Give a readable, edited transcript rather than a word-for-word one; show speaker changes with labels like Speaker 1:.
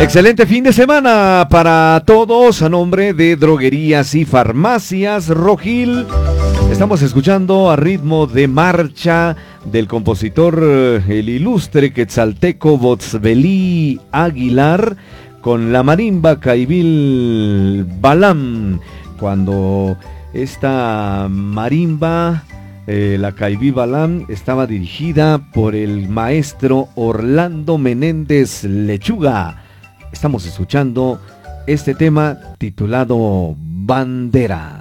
Speaker 1: Excelente fin de semana para todos a nombre de Droguerías y Farmacias Rojil. Estamos escuchando a ritmo de marcha del compositor, el ilustre quetzalteco Botzbelí Aguilar, con la marimba Caibil Balam. Cuando esta marimba, la Caibil Balam, estaba dirigida por el maestro Orlando Menéndez Lechuga. Estamos escuchando este tema titulado Bandera.